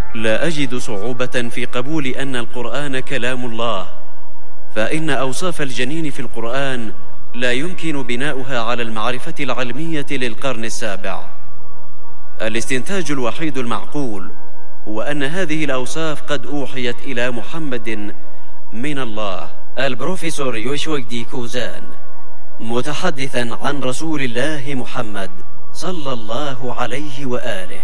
لا أجد صعوبة في قبول أن القرآن كلام الله، فإن أوصاف الجنين في القرآن لا يمكن بناؤها على المعرفة العلمية للقرن السابع. الاستنتاج الوحيد المعقول هو أن هذه الأوصاف قد أوحيت إلى محمد من الله. البروفيسور يوشوك دي كوزان متحدثا عن رسول الله محمد صلى الله عليه وآله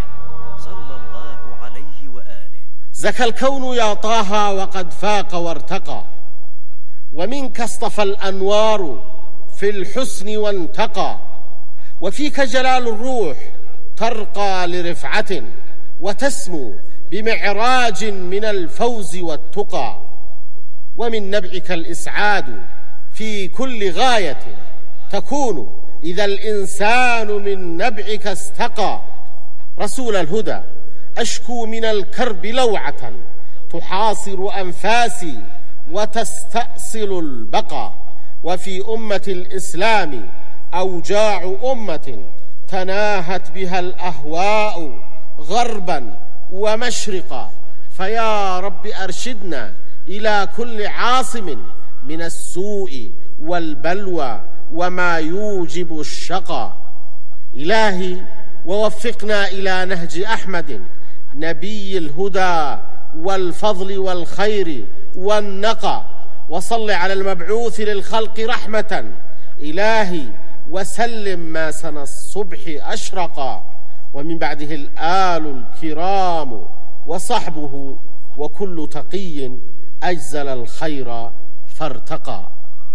زكى الكون يا طه وقد فاق وارتقى، ومنك اصطفى الأنوار في الحسن وانتقى، وفيك جلال الروح ترقى لرفعة وتسمو بمعراج من الفوز والتقى، ومن نبعك الإسعاد في كل غاية تكون إذا الإنسان من نبعك استقى. رسول الهدى أشكو من الكرب لوعة تحاصر أنفاسي وتستأصل البقى، وفي أمة الإسلام أوجاع أمة تناهت بها الأهواء غربا ومشرقا، فيا رب أرشدنا إلى كل عاصم من السوء والبلوى وما يوجب الشقى. إلهي ووفقنا إلى نهج أحمد نبي الهدى والفضل والخير والنقى، وصل على المبعوث للخلق رحمة إلهي وسلم ما سنى الصبح أشرقا، ومن بعده الآل الكرام وصحبه وكل تقي أجزل الخير فارتقى.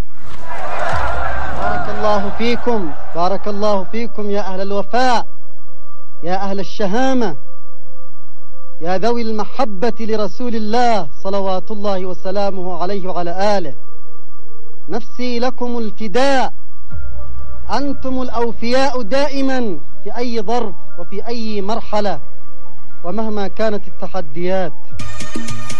بارك الله فيكم، بارك الله فيكم يا أهل الوفاء، يا أهل الشهامة، يا ذوي المحبة لرسول الله صلوات الله وسلامه عليه وعلى آله. نفسي لكم الفداء، أنتم الأوفياء دائما في أي ظرف وفي أي مرحلة ومهما كانت التحديات.